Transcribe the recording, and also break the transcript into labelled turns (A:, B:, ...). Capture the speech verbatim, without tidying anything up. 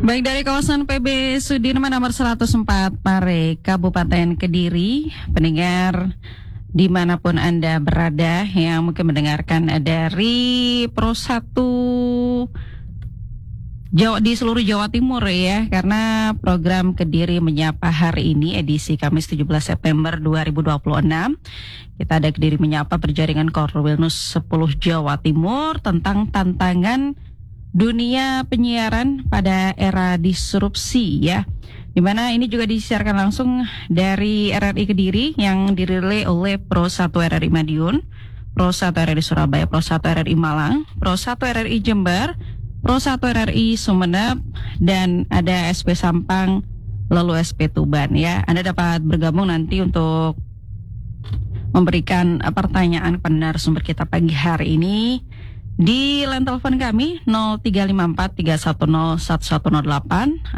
A: Baik, dari kawasan P B Sudirman nomor seratus empat Pare, Kabupaten Kediri, pendengar dimanapun Anda berada yang mungkin mendengarkan dari Pro satu Jawa, di seluruh Jawa Timur ya, karena program Kediri Menyapa hari ini edisi Kamis tujuh belas September dua ribu dua puluh enam. Kita ada Kediri Menyapa berjaringan Korwilnus sepuluh Jawa Timur tentang tantangan dunia penyiaran pada era disrupsi ya. Dimana ini juga disiarkan langsung dari R R I Kediri yang dirilai oleh Pro satu R R I Madiun, Pro satu R R I Surabaya, Pro satu R R I Malang, Pro satu R R I Jember, Pro satu R R I Sumeneb, dan ada S P Sampang, lalu S P Tuban ya. Anda dapat bergabung nanti untuk memberikan pertanyaan kepada narasumber kita pagi hari ini di line telepon kami nol tiga lima empat tiga satu nol satu satu nol delapan